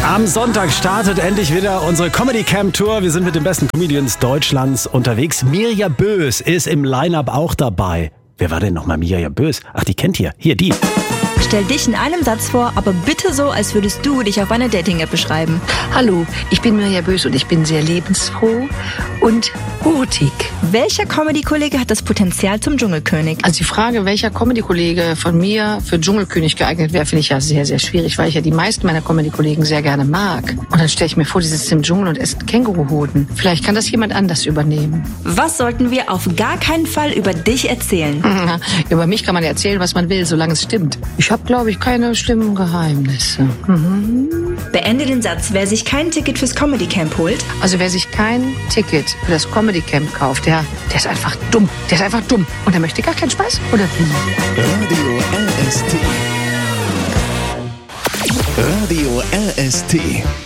Am Sonntag startet endlich wieder unsere Comedy Camp Tour. Wir sind mit den besten Comedians Deutschlands unterwegs. Mirja Bös ist im Line-Up auch dabei. Wer war denn nochmal Mirja Bös? Ach, die kennt ihr. Hier, die. Stell dich in einem Satz vor, aber bitte so, als würdest du dich auf einer Dating-App beschreiben. Hallo, ich bin Mirja Bös und ich bin sehr lebensfroh und hurtig. Welcher Comedy-Kollege hat das Potenzial zum Dschungelkönig? Also die Frage, welcher Comedy-Kollege von mir für Dschungelkönig geeignet wäre, finde ich ja sehr, sehr schwierig, weil ich ja die meisten meiner Comedy-Kollegen sehr gerne mag. Und dann stelle ich mir vor, die sitzen im Dschungel und essen Känguruhoden. Vielleicht kann das jemand anders übernehmen. Was sollten wir auf gar keinen Fall über dich erzählen? Über mich kann man ja erzählen, was man will, solange es stimmt. Ich habe, glaube ich, keine schlimmen Geheimnisse. Beende den Satz. Wer sich kein Ticket fürs Comedy Camp holt. Also wer sich kein Ticket für das Comedy Camp kauft, der ist einfach dumm. Der ist einfach dumm. Und der möchte gar keinen Spaß. Oder wie? Radio LST. Radio LST.